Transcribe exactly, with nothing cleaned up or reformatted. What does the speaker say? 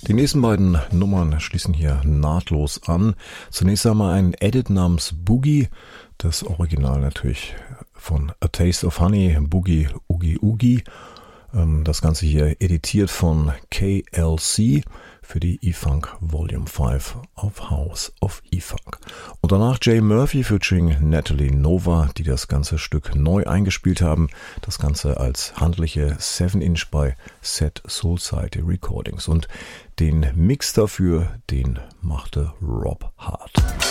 Die nächsten beiden Nummern schließen hier nahtlos an. Zunächst einmal ein Edit namens Boogie, das Original natürlich von A Taste of Honey, Boogie Oogie Oogie. Das Ganze hier editiert von K L C für die E-Funk Volume fünf auf House of E-Funk. Und danach Jay Murphy featuring Natalie Nova, die das ganze Stück neu eingespielt haben. Das Ganze als handliche seven inch bei Set Soulside Recordings. Und den Mix dafür, den machte Rob Hart.